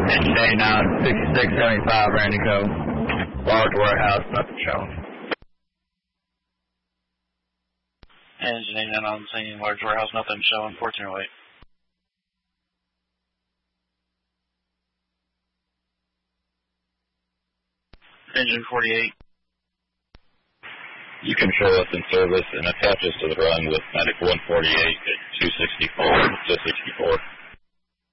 Engine 89, 6675, Randy Cove. Large warehouse, nothing showing. Engine 89 on scene, large warehouse, nothing showing, 1408. Engine 48. You can show us in service and attach us to the run with Medic 148 at 264 to 64.